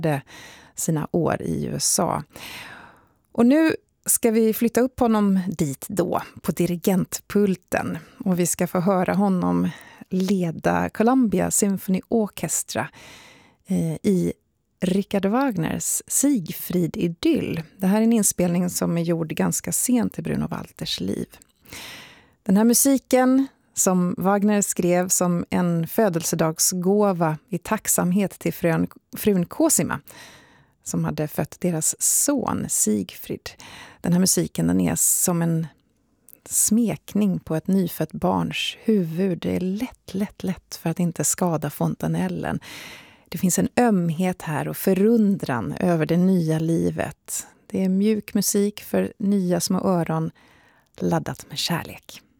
sina år i USA. Och nu ska vi flytta upp honom dit då, på dirigentpulten. Och vi ska få höra honom leda Columbia Symphony Orchestra i Richard Wagners Siegfried-idyll. Det här är en inspelning som är gjord ganska sent i Bruno Walters liv. Den här musiken som Wagner skrev som en födelsedagsgåva i tacksamhet till frun Cosima som hade fött deras son Siegfried. Den här musiken, den är som en smekning på ett nyfött barns huvud. Det är lätt för att inte skada fontanellen. Det finns en ömhet här och förundran över det nya livet. Det är mjuk musik för nya små öron, laddat med kärlek.